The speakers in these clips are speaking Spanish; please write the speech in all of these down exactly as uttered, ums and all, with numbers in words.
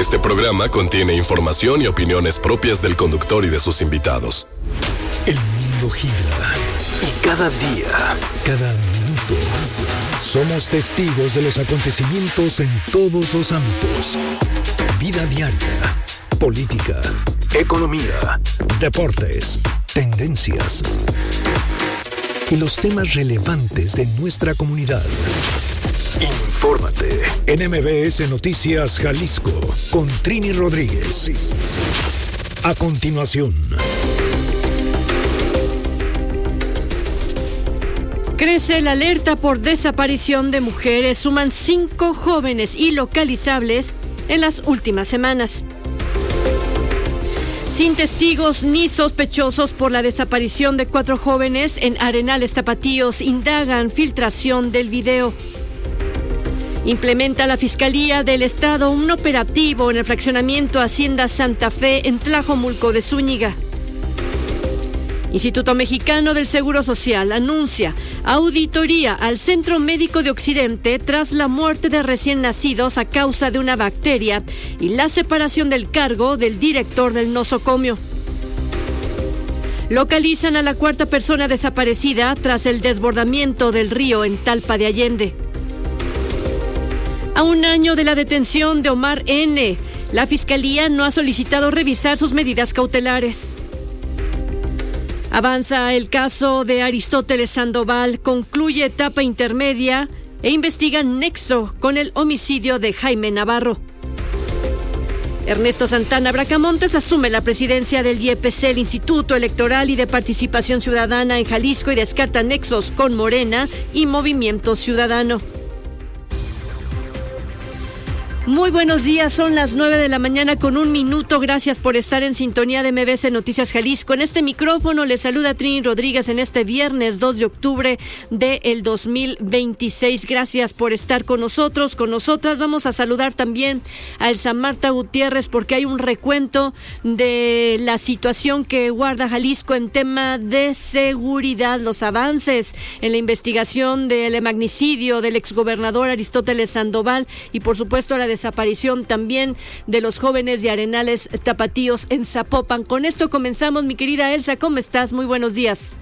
Este programa contiene información y opiniones propias del conductor y de sus invitados. El mundo gira y cada día, cada minuto, somos testigos de los acontecimientos en todos los ámbitos. Vida diaria, política, economía, deportes, tendencias y los temas relevantes de nuestra comunidad. Infórmate en M B S Noticias Jalisco con Trini Rodríguez. A continuación. Crece la alerta por desaparición de mujeres. Suman cinco jóvenes ilocalizables en las últimas semanas. Sin testigos ni sospechosos por la desaparición de cuatro jóvenes en Arenales Tapatíos, indagan filtración del video. Implementa la Fiscalía del Estado un operativo en el fraccionamiento Hacienda Santa Fe en Tlajomulco de Zúñiga. Instituto Mexicano del Seguro Social anuncia auditoría al Centro Médico de Occidente tras la muerte de recién nacidos a causa de una bacteria y la separación del cargo del director del nosocomio. Localizan a la cuarta persona desaparecida tras el desbordamiento del río en Talpa de Allende. A un año de la detención de Omar N., la Fiscalía no ha solicitado revisar sus medidas cautelares. Avanza el caso de Aristóteles Sandoval, concluye etapa intermedia e investiga nexo con el homicidio de Jaime Navarro. Ernesto Santana Bracamontes asume la presidencia del I E P C, el Instituto Electoral y de Participación Ciudadana en Jalisco, y descarta nexos con Morena y Movimiento Ciudadano. Muy buenos días, son las nueve de la mañana con un minuto. Gracias por estar en sintonía de M B S Noticias Jalisco. En este micrófono les saluda Trini Rodríguez en este viernes dos de octubre del dos mil veintiséis. Gracias por estar con nosotros, con nosotras. Vamos a saludar también a Elsa Marta Gutiérrez porque hay un recuento de la situación que guarda Jalisco en tema de seguridad, los avances en la investigación del magnicidio del exgobernador Aristóteles Sandoval y por supuesto la desaparición también de los jóvenes de Arenales Tapatíos en Zapopan. Con esto comenzamos, mi querida Elsa, ¿cómo estás? Muy buenos días.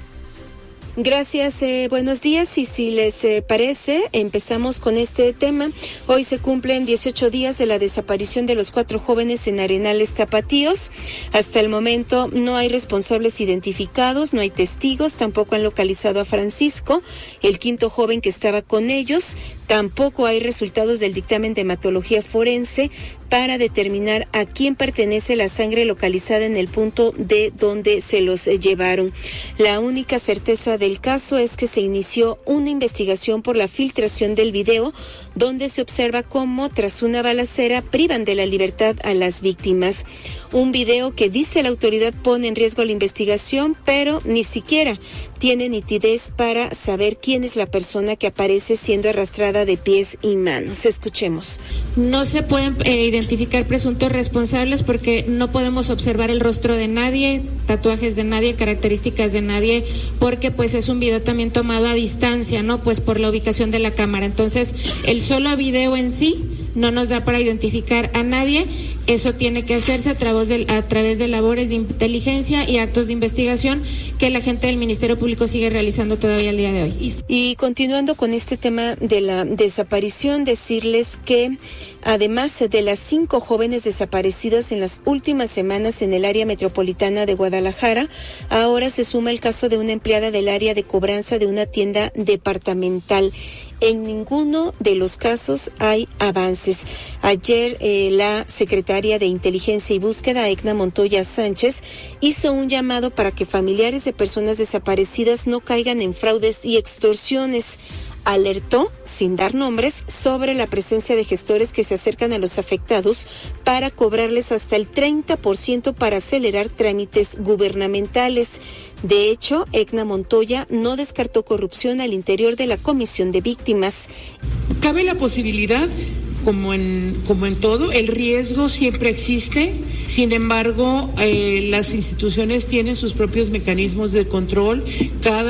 Gracias, eh, buenos días, y si les eh, parece, empezamos con este tema. Hoy se cumplen dieciocho días de la desaparición de los cuatro jóvenes en Arenales Tapatíos. Hasta el momento no hay responsables identificados, no hay testigos, tampoco han localizado a Francisco, el quinto joven que estaba con ellos. Tampoco hay resultados del dictamen de hematología forense para determinar a quién pertenece la sangre localizada en el punto de donde se los llevaron. La única certeza del caso es que se inició una investigación por la filtración del video, donde se observa cómo tras una balacera privan de la libertad a las víctimas. Un video que, dice la autoridad, pone en riesgo la investigación, pero ni siquiera tiene nitidez para saber quién es la persona que aparece siendo arrastrada de pies y manos. Escuchemos. No se pueden eh, identificar presuntos responsables porque no podemos observar el rostro de nadie, tatuajes de nadie, características de nadie, porque pues es un video también tomado a distancia, ¿no? Pues por la ubicación de la cámara. Entonces, el solo video en sí no nos da para identificar a nadie. Eso tiene que hacerse a través de, a través de labores de inteligencia y actos de investigación que la gente del Ministerio Público sigue realizando todavía el día de hoy. Y, y continuando con este tema de la desaparición, decirles que además de las cinco jóvenes desaparecidas en las últimas semanas en el área metropolitana de Guadalajara, ahora se suma el caso de una empleada del área de cobranza de una tienda departamental. En ninguno de los casos hay avances. Ayer eh, la secretaria de Inteligencia y Búsqueda, Edna Montoya Sánchez, hizo un llamado para que familiares de personas desaparecidas no caigan en fraudes y extorsiones. Alertó, sin dar nombres, sobre la presencia de gestores que se acercan a los afectados para cobrarles hasta el treinta por ciento para acelerar trámites gubernamentales. De hecho, Edna Montoya no descartó corrupción al interior de la Comisión de Víctimas. Cabe la posibilidad, como en, como en todo, el riesgo siempre existe. Sin embargo, eh, las instituciones tienen sus propios mecanismos de control. Cada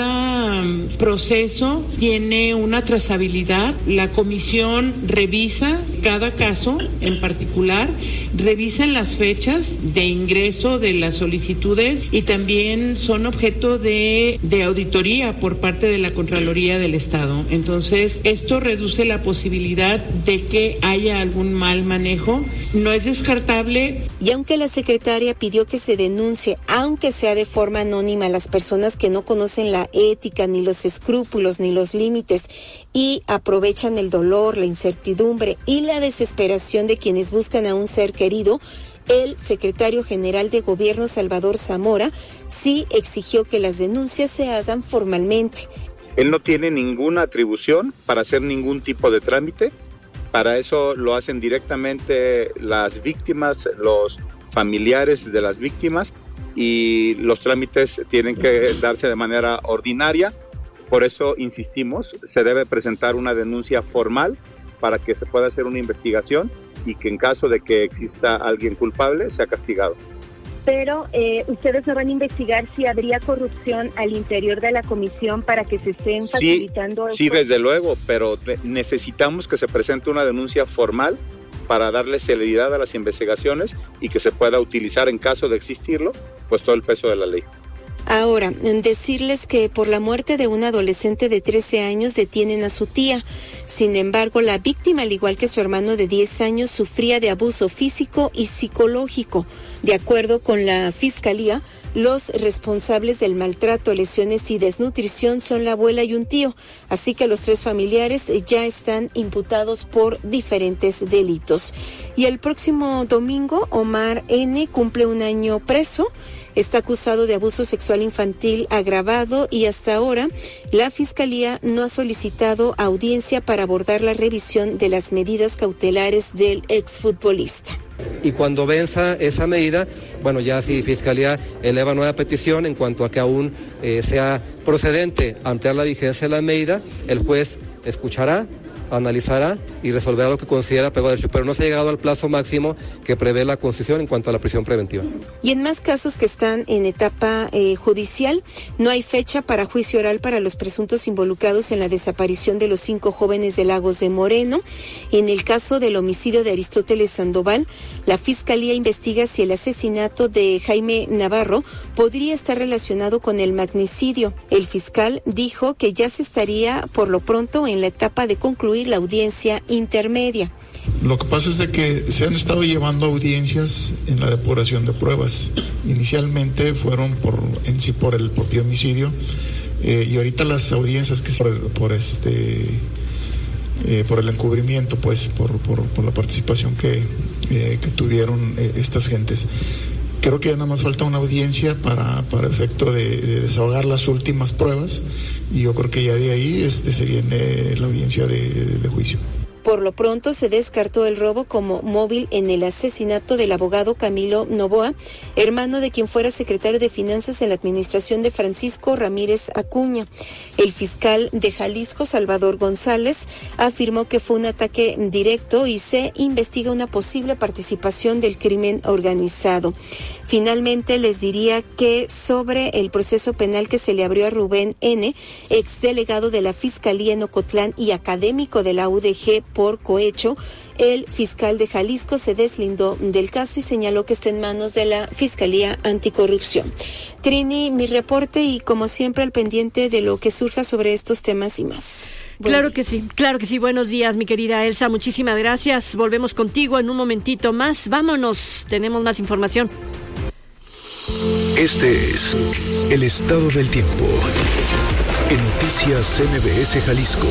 proceso tiene una trazabilidad. La comisión revisa cada caso en particular, revisa las fechas de ingreso de las solicitudes y también son objeto de, de auditoría por parte de la Contraloría del Estado. Entonces, esto reduce la posibilidad de que haya algún mal manejo. No es descartable. Y aunque la secretaria pidió que se denuncie, aunque sea de forma anónima, a las personas que no conocen la ética, ni los escrúpulos, ni los límites, y aprovechan el dolor, la incertidumbre y la desesperación de quienes buscan a un ser querido, el secretario general de Gobierno, Salvador Zamora, sí exigió que las denuncias se hagan formalmente. Él no tiene ninguna atribución para hacer ningún tipo de trámite. Para eso lo hacen directamente las víctimas, los familiares de las víctimas, y los trámites tienen que darse de manera ordinaria. Por eso insistimos, se debe presentar una denuncia formal para que se pueda hacer una investigación y que en caso de que exista alguien culpable sea castigado. Pero eh, ustedes no van a investigar si habría corrupción al interior de la comisión para que se estén facilitando. Sí, sí, desde luego, pero necesitamos que se presente una denuncia formal para darle celeridad a las investigaciones y que se pueda utilizar, en caso de existirlo, pues todo el peso de la ley. Ahora, decirles que por la muerte de un adolescente de trece años detienen a su tía. Sin embargo, la víctima, al igual que su hermano de diez años, sufría de abuso físico y psicológico. De acuerdo con la Fiscalía, los responsables del maltrato, lesiones y desnutrición son la abuela y un tío. Así que los tres familiares ya están imputados por diferentes delitos. Y el próximo domingo, Omar N. cumple un año preso. Está acusado de abuso sexual infantil agravado y hasta ahora la Fiscalía no ha solicitado audiencia para abordar la revisión de las medidas cautelares del exfutbolista. Y cuando venza esa medida, bueno, ya si Fiscalía eleva nueva petición en cuanto a que aún eh, sea procedente ampliar la vigencia de la medida, el juez escuchará, analizará y resolverá lo que considera apego a derecho, pero no se ha llegado al plazo máximo que prevé la Constitución en cuanto a la prisión preventiva. Y en más casos que están en etapa eh, judicial, no hay fecha para juicio oral para los presuntos involucrados en la desaparición de los cinco jóvenes de Lagos de Moreno. En el caso del homicidio de Aristóteles Sandoval, la Fiscalía investiga si el asesinato de Jaime Navarro podría estar relacionado con el magnicidio. El fiscal dijo que ya se estaría por lo pronto en la etapa de concluir la audiencia intermedia. Lo que pasa es de que se han estado llevando audiencias en la depuración de pruebas. Inicialmente fueron por en sí por el propio homicidio eh, y ahorita las audiencias que por, por este eh, por el encubrimiento, pues por por, por la participación que eh, que tuvieron eh, estas gentes. Creo que ya nada más falta una audiencia para, para efecto de, de desahogar las últimas pruebas y yo creo que ya de ahí este se viene la audiencia de, de, de juicio. Por lo pronto se descartó el robo como móvil en el asesinato del abogado Camilo Novoa, hermano de quien fuera secretario de Finanzas en la administración de Francisco Ramírez Acuña. El fiscal de Jalisco, Salvador González, afirmó que fue un ataque directo y se investiga una posible participación del crimen organizado. Finalmente les diría que sobre el proceso penal que se le abrió a Rubén N., exdelegado de la Fiscalía en Ocotlán y académico de la U D G por cohecho, el fiscal de Jalisco se deslindó del caso y señaló que está en manos de la Fiscalía Anticorrupción. Trini, mi reporte y como siempre al pendiente de lo que surja sobre estos temas y más. Bueno. Claro que sí, claro que sí. Buenos días, mi querida Elsa. Muchísimas gracias. Volvemos contigo en un momentito más. Vámonos, tenemos más información. Este es el estado del tiempo en Noticias M B S Jalisco.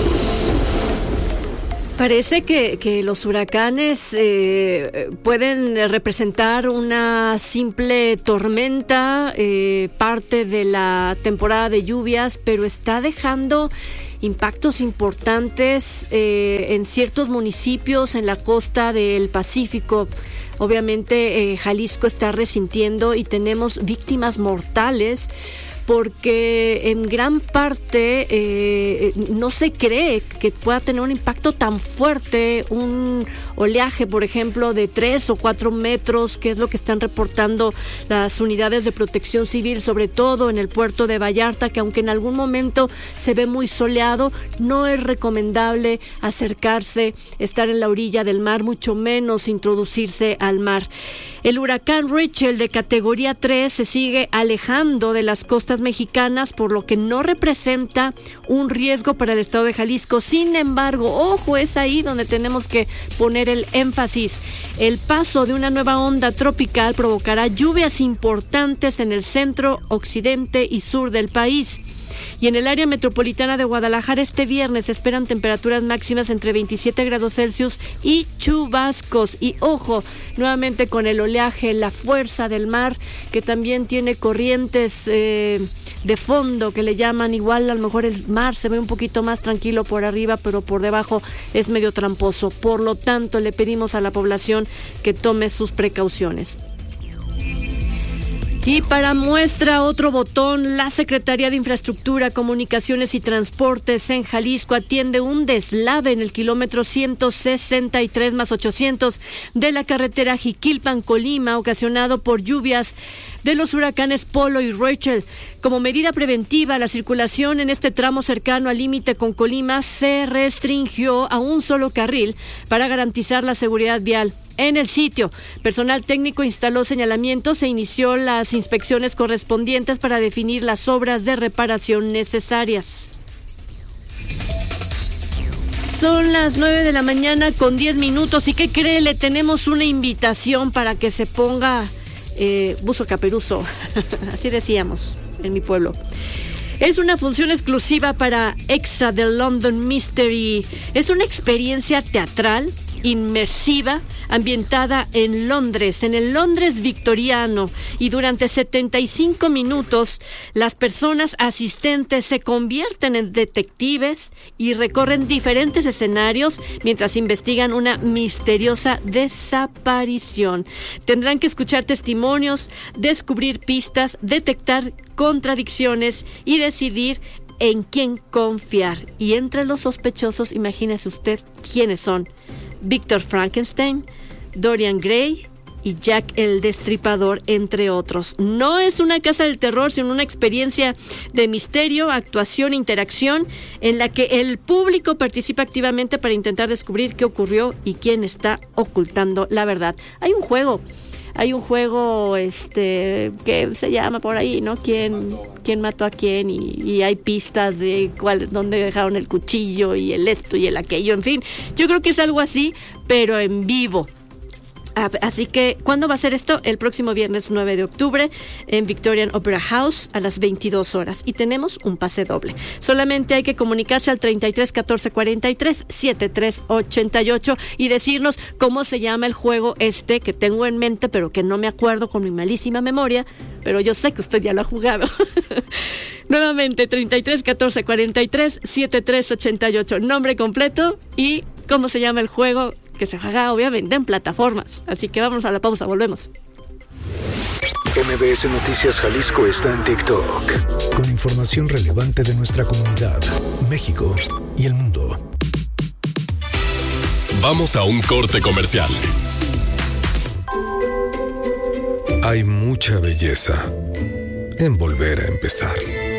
Parece que, que los huracanes eh, pueden representar una simple tormenta, eh, parte de la temporada de lluvias, pero está dejando impactos importantes eh, en ciertos municipios en la costa del Pacífico. Obviamente eh, Jalisco está resintiendo y tenemos víctimas mortales, porque en gran parte eh, no se cree que pueda tener un impacto tan fuerte un, oleaje, por ejemplo, de tres o cuatro metros, que es lo que están reportando las unidades de protección civil, sobre todo en el puerto de Vallarta, que aunque en algún momento se ve muy soleado, no es recomendable acercarse, estar en la orilla del mar, mucho menos introducirse al mar. El huracán Rachel de categoría tres se sigue alejando de las costas mexicanas, por lo que no representa un riesgo para el estado de Jalisco. Sin embargo, ojo, es ahí donde tenemos que poner el énfasis. El paso de una nueva onda tropical provocará lluvias importantes en el centro, occidente y sur del país. Y en el área metropolitana de Guadalajara este viernes se esperan temperaturas máximas entre veintisiete grados Celsius y chubascos. Y ojo, nuevamente con el oleaje, la fuerza del mar, que también tiene corrientes eh, de fondo que le llaman. Igual a lo mejor el mar se ve un poquito más tranquilo por arriba, pero por debajo es medio tramposo. Por lo tanto, le pedimos a la población que tome sus precauciones. Y para muestra otro botón, la Secretaría de Infraestructura, Comunicaciones y Transportes en Jalisco atiende un deslave en el kilómetro ciento sesenta y tres más ochocientos de la carretera Jiquilpan-Colima, ocasionado por lluvias de los huracanes Polo y Rachel. Como medida preventiva, la circulación en este tramo cercano al límite con Colima se restringió a un solo carril para garantizar la seguridad vial. En el sitio, personal técnico instaló señalamientos e inició las inspecciones correspondientes para definir las obras de reparación necesarias. Son las nueve de la mañana con diez minutos. ¿Y qué cree? Le tenemos una invitación para que se ponga eh, buzo caperuzo. Así decíamos en mi pueblo. Es una función exclusiva para EXA de London Mystery. Es una experiencia teatral inmersiva, ambientada en Londres, en el Londres victoriano, y durante setenta y cinco minutos las personas asistentes se convierten en detectives y recorren diferentes escenarios mientras investigan una misteriosa desaparición. Tendrán que escuchar testimonios, descubrir pistas, detectar contradicciones y decidir en quién confiar. Y entre los sospechosos, imagínese usted quiénes son: Víctor Frankenstein, Dorian Gray y Jack el Destripador, entre otros. No es una casa del terror, sino una experiencia de misterio, actuación e interacción en la que el público participa activamente para intentar descubrir qué ocurrió y quién está ocultando la verdad. Hay un juego, hay un juego este que se llama por ahí, ¿no? ¿Quién, quién mató a quién? Y, y hay pistas de cuál, dónde dejaron el cuchillo y el esto y el aquello, en fin. Yo creo que es algo así, pero en vivo. Así que, ¿cuándo va a ser esto? El próximo viernes nueve de octubre en Victorian Opera House a las veintidós horas. Y tenemos un pase doble. Solamente hay que comunicarse al treinta y tres catorce cuarenta y tres setenta y tres ochenta y ocho y decirnos cómo se llama el juego este que tengo en mente, pero que no me acuerdo con mi malísima memoria, pero yo sé que usted ya lo ha jugado. Nuevamente, treinta y tres catorce cuarenta y tres setenta y tres ochenta y ocho. Nombre completo y cómo se llama el juego, que se juega obviamente en plataformas. Así que vamos a la pausa, volvemos. M B S Noticias Jalisco está en TikTok, con información relevante de nuestra comunidad, México y el mundo. Vamos a un corte comercial. Hay mucha belleza en volver a empezar.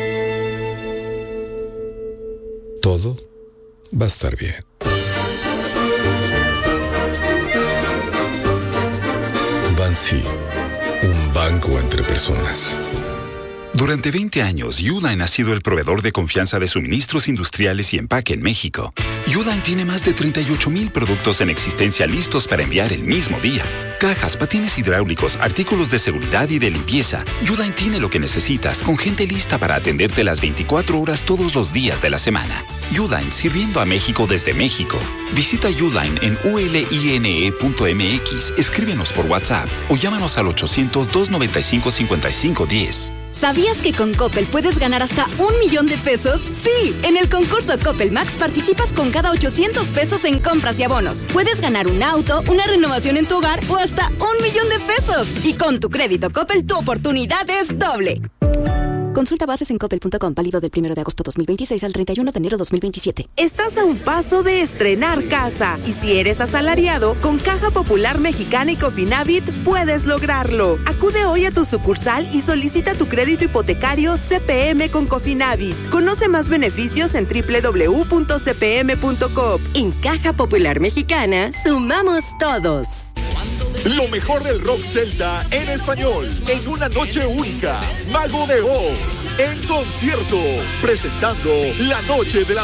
Todo va a estar bien. Bansi, un banco entre personas. Durante veinte años, Uline ha sido el proveedor de confianza de suministros industriales y empaque en México. Uline tiene más de treinta y ocho mil productos en existencia listos para enviar el mismo día. Cajas, patines hidráulicos, artículos de seguridad y de limpieza. Uline tiene lo que necesitas, con gente lista para atenderte las veinticuatro horas todos los días de la semana. Uline, sirviendo a México desde México. Visita Uline en u l i n e punto m x, escríbenos por WhatsApp o llámanos al ochocientos, doscientos noventa y cinco, cincuenta y cinco diez. ¿Sabías que con Coppel puedes ganar hasta un millón de pesos? Sí, en el concurso Coppel Max participas con cada ochocientos pesos en compras y abonos. Puedes ganar un auto, una renovación en tu hogar o hasta un millón de pesos. Y con tu crédito Coppel tu oportunidad es doble. Consulta bases en coppel punto com, válido del primero de agosto dos mil veintiséis al treinta y uno de enero dos mil veintisiete. Estás a un paso de estrenar casa y si eres asalariado, con Caja Popular Mexicana y Cofinavit puedes lograrlo. Acude hoy a tu sucursal y solicita tu crédito hipotecario C P M con Cofinavit. Conoce más beneficios en doble u doble u doble u punto c p m punto com. En Caja Popular Mexicana, sumamos todos. Lo mejor del rock celta en español, en una noche única. Mago de Oz, en concierto, presentando La Noche de la